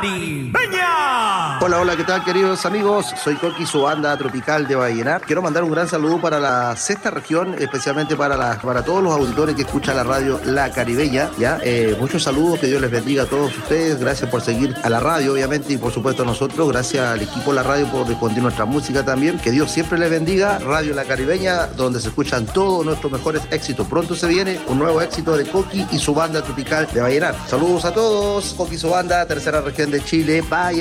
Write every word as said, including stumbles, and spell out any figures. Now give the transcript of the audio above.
Caribeña. Hola, hola, ¿qué tal, queridos amigos? Soy Coqui, su banda tropical de Vallenar. Quiero mandar un gran saludo para la sexta región, especialmente para, la, para todos los auditores que escuchan la radio La Caribeña. ¿Ya? Eh, muchos saludos, que Dios les bendiga a todos ustedes. Gracias por seguir a la radio, obviamente, y por supuesto a nosotros. Gracias al equipo de la radio por difundir nuestra música también. Que Dios siempre les bendiga. Radio La Caribeña, donde se escuchan todos nuestros mejores éxitos. Pronto se viene un nuevo éxito de Coqui y su banda tropical de Vallenar. Saludos a todos. Coqui y su banda, tercera región de Chile. Bye.